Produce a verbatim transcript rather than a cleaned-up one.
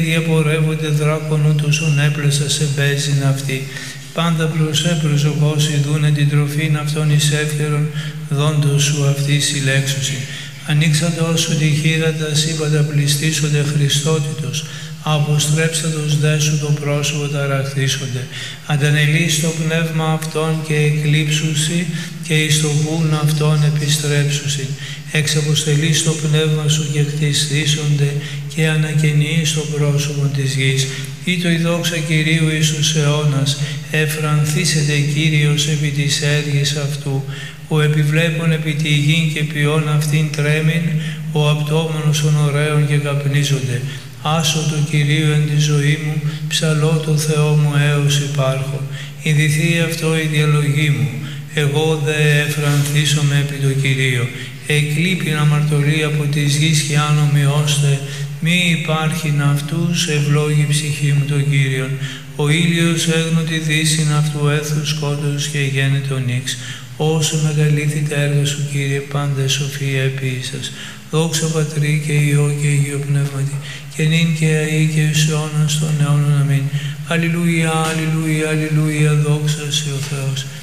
διαπορεύονται δράκονου τους ονέπλεσα σε μπέζιν αυτή. Πάντα προσέ προσοχώς ειδούνε την τροφήν αυτών εις εύχερον δόντος σου αυτή συλλέξωση. Ανοίξαντος σου τη χείρα τα σύμπαντα πληστήσονται Χριστότητος. Αποστρέψαντος δε σου το πρόσωπο ταραχθήσονται. Αντανελείς το πνεύμα αυτών και εκλείψουσι και εις το γούν αυτών επιστρέψουσι. Εξαποστελείς το πνεύμα σου και χτιστήσονται και ανακαινείς το πρόσωπο της γης. Ή το η δόξα Κυρίου Ιησούς αιώνας, εφρανθήσεται Κύριος επί της έργης αυτού, ο επιβλέπων επί τη γην και ποιόν αυτήν τρέμην, ο απτόμενος των ωραίων και καπνίζονται. Άσο το Κυρίου εν τη ζωή μου, ψαλώ το Θεό μου έως υπάρχω. Ιδηθεί αυτό η διαλογή μου, εγώ δε εφρανθήσομαι επί το Κυρίο. Εκλείπειν αμαρτωλή από της γης και άνομοι ώστε μη υπάρχειν αυτούς, ευλόγη ψυχή μου τον Κύριον. Ο ήλιος έγνω τη δύσιν αυτού έθου σκότους και γένετο νύξ. Όσο μεγαλήθη τα έργα σου, Κύριε, πάντα σοφία επίσης. Δόξα Πατρί και Υιό και Αγίο Πνεύματι, και νυν και αεί και εις αιώνας των αιώνων. Αμήν. Αλληλούια, αλληλούια, αλληλούια, δόξα σε ο Θεός.